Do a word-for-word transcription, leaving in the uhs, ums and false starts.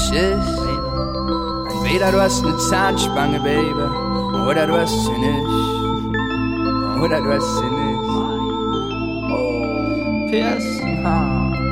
ist. Entweder du hast eine Zahnspange, Baby, oder du hast sie nicht. Oder du hast sie nicht. Oh, P S. Ha.